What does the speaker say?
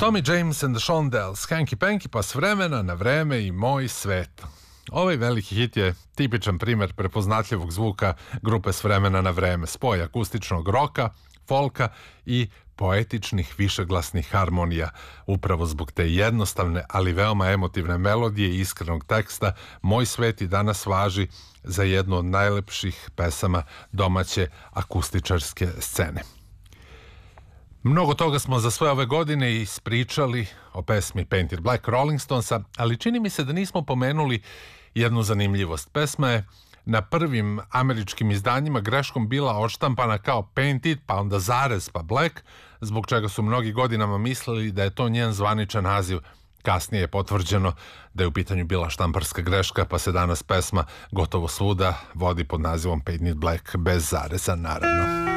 Tommy James and the Shondells, Hanky Panky, pa s vremena na vreme i Moj svet. Ovaj veliki hit je tipičan primer prepoznatljivog zvuka grupe s vremena na vreme, spoj akustičnog roka, folka i poetičnih višeglasnih harmonija. Upravo zbog te jednostavne, ali veoma emotivne melodije i iskrenog teksta, Moj svet i danas važi za jednu od najlepših pesama domaće akustičarske scene. Mnogo toga smo za sve ove godine ispričali o pesmi Painted Black Rolling Stonesa, ali čini mi se da nismo pomenuli jednu zanimljivost. Pesma je na prvim američkim izdanjima greškom bila odštampana kao Painted, pa onda zarez, pa Black, zbog čega su mnogi godinama mislili da je to njen zvaničan naziv. Kasnije je potvrđeno da je u pitanju bila štamparska greška, pa se danas pesma gotovo svuda vodi pod nazivom Painted Black bez zareza, naravno.